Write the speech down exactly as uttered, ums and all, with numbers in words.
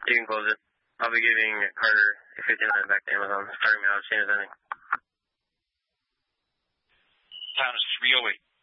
You can close it. I'll be giving Carter a fifty-nine back to Amazon, starting me out as soon as anything. Time is three oh eight.